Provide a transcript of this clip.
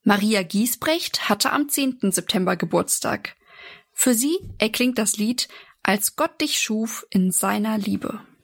Maria Giesbrecht hatte am 10. September Geburtstag. Für sie erklingt das Lied »Als Gott dich schuf in seiner Liebe«.